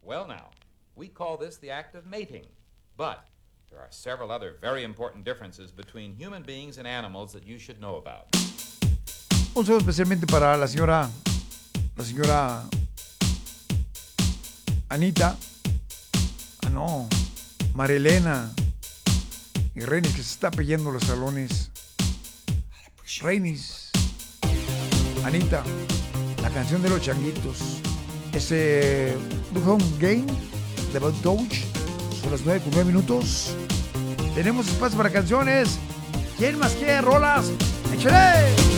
Well, now, we call this the act of mating, but there are several other very important differences between human beings and animals that you should know about. Un saludo especialmente para la señora Anita, Marilena y Renis, que se está pellando los salones. Renis, Anita, la canción de los changuitos, ese Home Game de Bob Doge. Son las 9:09. Tenemos espacio para canciones. ¿Quién más quiere rolas? ¡Échale!